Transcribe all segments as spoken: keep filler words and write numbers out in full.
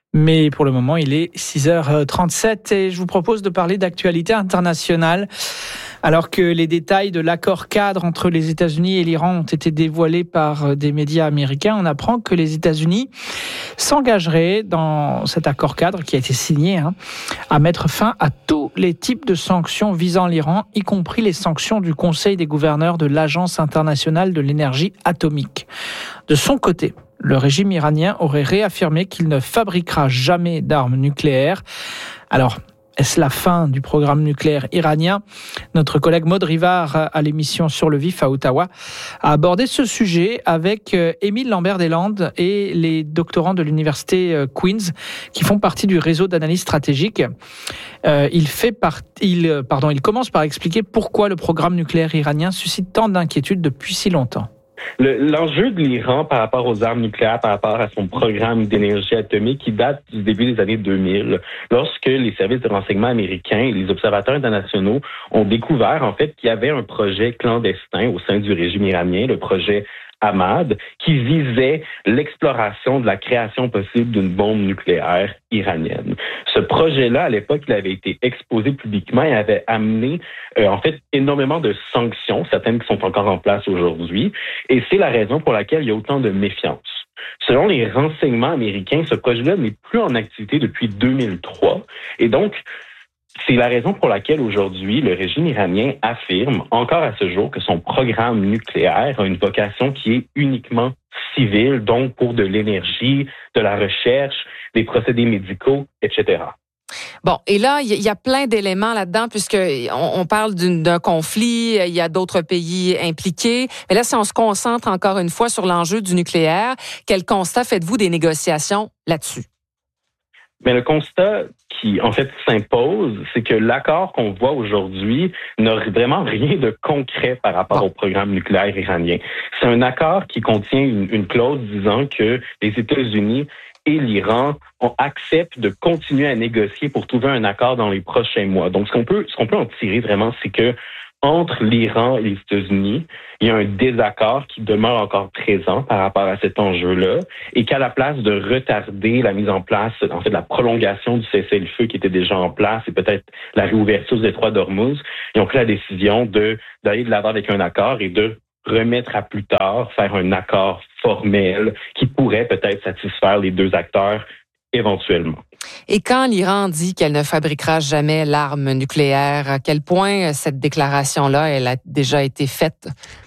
Mais pour le moment, il est six heures trente-sept et je vous propose de parler d'actualité internationale. Alors que les détails de l'accord cadre entre les États-Unis et l'Iran ont été dévoilés par des médias américains, on apprend que les États-Unis s'engageraient dans cet accord cadre qui a été signé hein, à mettre fin à tous les types de sanctions visant l'Iran, y compris les sanctions du Conseil des gouverneurs de l'Agence internationale de l'énergie atomique. De son côté, le régime iranien aurait réaffirmé qu'il ne fabriquera jamais d'armes nucléaires. Alors, est-ce la fin du programme nucléaire iranien ? Notre collègue Maud Rivard, à l'émission Sur le Vif à Ottawa, a abordé ce sujet avec Émile Lambert-Deslandes et les doctorants de l'université Queen's qui font partie du réseau d'analyse stratégique. Euh, il, fait part... il, pardon, il commence par expliquer pourquoi le programme nucléaire iranien suscite tant d'inquiétudes depuis si longtemps. Le, l'enjeu de l'Iran par rapport aux armes nucléaires, par rapport à son programme d'énergie atomique qui date du début des années deux mille, lorsque les services de renseignement américains et les observateurs internationaux ont découvert en fait qu'il y avait un projet clandestin au sein du régime iranien, le projet Ahmad, qui visait l'exploration de la création possible d'une bombe nucléaire iranienne. Ce projet-là, à l'époque, il avait été exposé publiquement et avait amené, euh, en fait, énormément de sanctions, certaines qui sont encore en place aujourd'hui, et c'est la raison pour laquelle il y a autant de méfiance. Selon les renseignements américains, ce projet-là n'est plus en activité depuis deux mille trois, et donc, c'est la raison pour laquelle aujourd'hui, le régime iranien affirme encore à ce jour que son programme nucléaire a une vocation qui est uniquement civile, donc pour de l'énergie, de la recherche, des procédés médicaux, et cetera. Bon, et là, il y a plein d'éléments là-dedans, puisque on, on parle d'une, d'un conflit, il y a d'autres pays impliqués. Mais là, si on se concentre encore une fois sur l'enjeu du nucléaire, quel constat faites-vous des négociations là-dessus? Mais le constat qui, en fait, s'impose, c'est que l'accord qu'on voit aujourd'hui n'a vraiment rien de concret par rapport au programme nucléaire iranien. C'est un accord qui contient une, une clause disant que les États-Unis et l'Iran on accepte de continuer à négocier pour trouver un accord dans les prochains mois. Donc, ce qu'on peut, ce qu'on peut en tirer vraiment, c'est que entre l'Iran et les États-Unis, il y a un désaccord qui demeure encore présent par rapport à cet enjeu-là et qu'à la place de retarder la mise en place, en fait, la prolongation du cessez-le-feu qui était déjà en place et peut-être la réouverture du détroit d'Ormuz, ils ont pris la décision de, d'aller de l'avant avec un accord et de remettre à plus tard, faire un accord formel qui pourrait peut-être satisfaire les deux acteurs éventuellement. Et quand l'Iran dit qu'elle ne fabriquera jamais l'arme nucléaire, à quel point cette déclaration-là, elle a déjà été faite?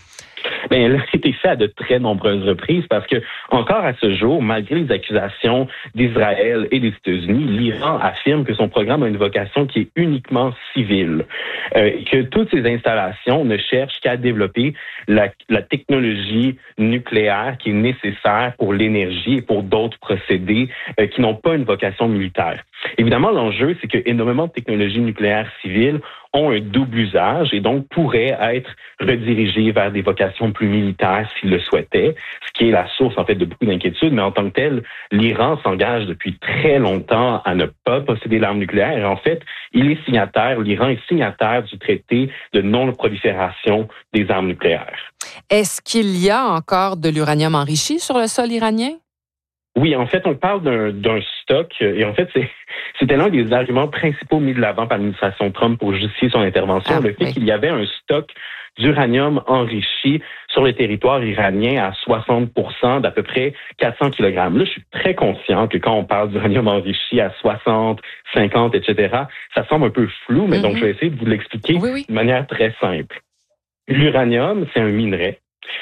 Bien, elle a été faite à de très nombreuses reprises parce que, encore à ce jour, malgré les accusations d'Israël et des États-Unis, l'Iran affirme que son programme a une vocation qui est uniquement civile, euh, et que toutes ces installations ne cherchent qu'à développer la, la technologie nucléaire qui est nécessaire pour l'énergie et pour d'autres procédés euh, qui n'ont pas une vocation militaire. Évidemment, l'enjeu, c'est que énormément de technologies nucléaires civiles ont un double usage et donc pourraient être redirigées vers des vocations plus militaires s'ils le souhaitaient, ce qui est la source en fait de beaucoup d'inquiétudes. Mais en tant que tel, l'Iran s'engage depuis très longtemps à ne pas posséder l'arme nucléaire. Et en fait, il est signataire, l'Iran est signataire du traité de non-prolifération des armes nucléaires. Est-ce qu'il y a encore de l'uranium enrichi sur le sol iranien? Oui, en fait, on parle d'un, d'un stock, et en fait, c'est, c'était l'un des arguments principaux mis de l'avant par l'administration Trump pour justifier son intervention, ah, le fait oui. qu'il y avait un stock d'uranium enrichi sur le territoire iranien à soixante pour cent d'à peu près quatre cents kilogrammes. Là, je suis très conscient que quand on parle d'uranium enrichi à soixante, cinquante, et cetera, ça semble un peu flou, mais mm-hmm. donc je vais essayer de vous l'expliquer oui, oui. de manière très simple. L'uranium, c'est un minerai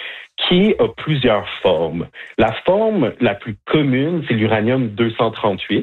qui a plusieurs formes. La forme la plus commune, c'est l'uranium deux cent trente-huit,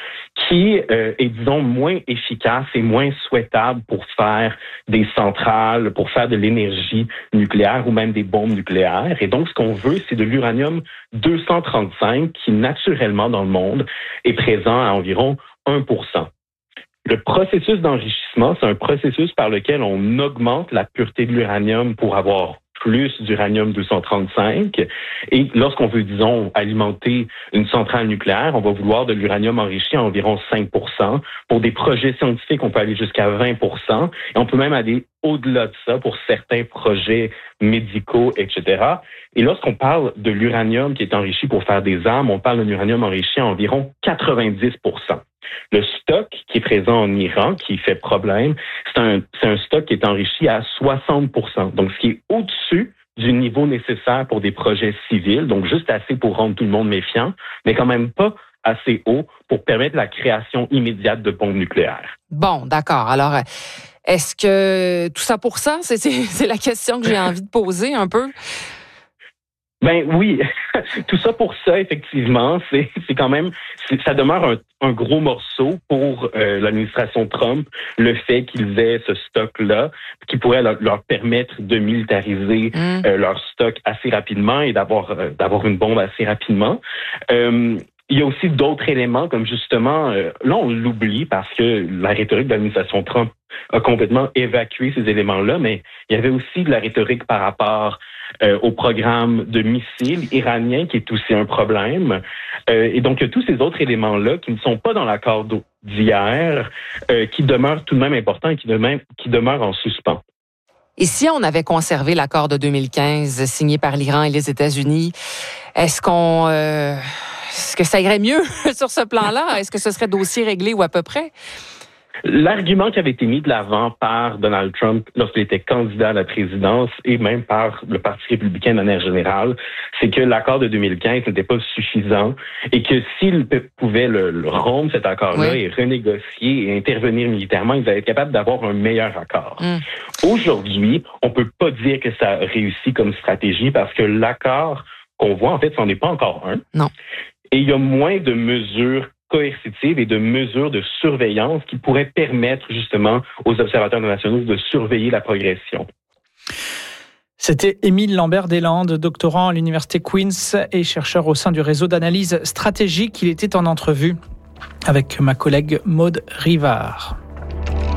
qui euh, est, disons, moins efficace et moins souhaitable pour faire des centrales, pour faire de l'énergie nucléaire ou même des bombes nucléaires. Et donc, ce qu'on veut, c'est de l'uranium deux cent trente-cinq qui, naturellement, dans le monde, est présent à environ un pour cent. Le processus d'enrichissement, c'est un processus par lequel on augmente la pureté de l'uranium pour avoir plus d'uranium deux cent trente-cinq. Et lorsqu'on veut, disons, alimenter une centrale nucléaire, on va vouloir de l'uranium enrichi à environ cinq pour cent. Pour des projets scientifiques, on peut aller jusqu'à vingt pour cent. Et on peut même aller au-delà de ça pour certains projets médicaux, et cetera. Et lorsqu'on parle de l'uranium qui est enrichi pour faire des armes, on parle d'un uranium enrichi à environ quatre-vingt-dix pour cent. Le stock qui est présent en Iran, qui fait problème, c'est un, c'est un stock qui est enrichi à soixante pour cent. Donc, ce qui est au-dessus du niveau nécessaire pour des projets civils, donc juste assez pour rendre tout le monde méfiant, mais quand même pas assez haut pour permettre la création immédiate de bombes nucléaires. Bon, d'accord. Alors, est-ce que tout ça pour ça, c'est, c'est, c'est la question que j'ai envie de poser un peu? Ben oui, tout ça pour ça, effectivement, c'est, c'est quand même, c'est, ça demeure un, un gros morceau pour euh, l'administration Trump, le fait qu'ils aient ce stock-là, qui pourrait leur, leur permettre de militariser mmh. euh, leur stock assez rapidement et d'avoir euh, d'avoir une bombe assez rapidement. Euh, Il y a aussi d'autres éléments, comme justement, euh, là on l'oublie parce que la rhétorique de l'administration Trump a complètement évacué ces éléments-là, mais il y avait aussi de la rhétorique par rapport euh, au programme de missiles iranien qui est aussi un problème. Euh, et donc, il y a tous ces autres éléments-là qui ne sont pas dans l'accord d'hier, euh, qui demeurent tout de même importants et qui, de même, qui demeurent en suspens. Et si on avait conservé l'accord de deux mille quinze signé par l'Iran et les États-Unis, est-ce qu'on... Euh... Est-ce que ça irait mieux sur ce plan-là? Est-ce que ce serait dossier réglé ou à peu près? L'argument qui avait été mis de l'avant par Donald Trump lorsqu'il était candidat à la présidence et même par le Parti républicain de manière générale, c'est que l'accord de deux mille quinze n'était pas suffisant et que s'ils pouvaient le, le rompre, cet accord-là, oui. et renégocier et intervenir militairement, ils allaient être capables d'avoir un meilleur accord. Mm. Aujourd'hui, on peut pas dire que ça a réussi comme stratégie parce que l'accord qu'on voit, en fait, c'en est pas encore un. Non. Et il y a moins de mesures coercitives et de mesures de surveillance qui pourraient permettre justement aux observateurs nationaux de surveiller la progression. C'était Émile Lambert-Deslandes, doctorant à l'Université Queen's et chercheur au sein du réseau d'analyse stratégique. Il était en entrevue avec ma collègue Maude Rivard.